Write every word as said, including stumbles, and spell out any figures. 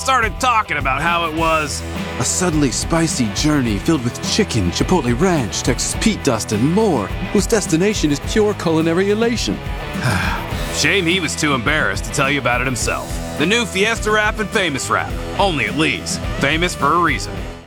started talking about how it was a suddenly spicy journey filled with chicken, Chipotle Ranch, Texas Pete Dust, and more, whose destination is pure culinary elation. Shame he was too embarrassed to tell you about it himself. The new Fiesta Rap and Famous Rap, only at Lee's. Famous for a reason.